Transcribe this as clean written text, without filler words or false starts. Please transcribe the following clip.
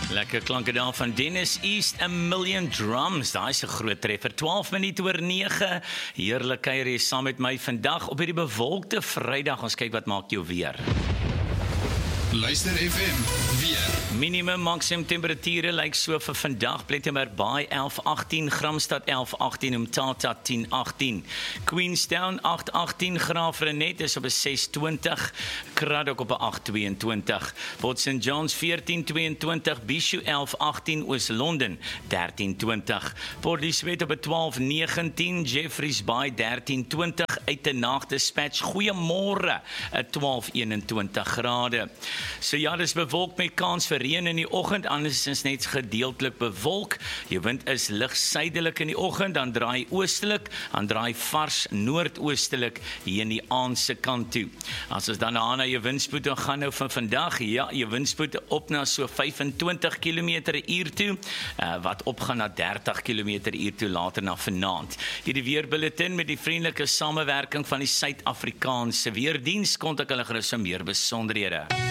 Lekker klanke daar van Dennis East, A Million Drums. Daar is 'n groot treffer. 12 minute oor 9. Heerlik kuier jy saam met my vandag op hierdie bewolkte Vrydag. Ons kyk wat maak jou weer. Luister FM, weer. Minimum maksimum temperature lyk so vir vandag. Plettenberg Bay 11-18, Gramstad 11-18, Umtata 10-18, Queenstown 8-18, Graafrenet is op 'n 6-20, Cradock op 'n 8-22, Port St John's 14-22, Bishu 11-18, Oos-London 13-20, Port Elizabeth op 'n 12-19, Jeffreys Bay 13-20, Uitenhage Dispatch, goeiemôre, 'n 12-21 grade. So ja, dis bewolk met kans vir reën in die oggend, andersins net gedeeltelik bewolk. Jou wind is lig suidelik in die oggend, dan draai oostelik, dan draai vars noordoostelik hier in die aand se kant toe. As ons dan na jou windspoed gaan nou van vandag, ja, jou windspoed op na so 25 km/h toe, wat opgaan na 30 km/h toe later na vanaand. Hierdie weerbulletin met die vriendelike samewerking van die Suid-Afrikaanse Weerdiens, kontak hulle gerus vir meer besonderhede.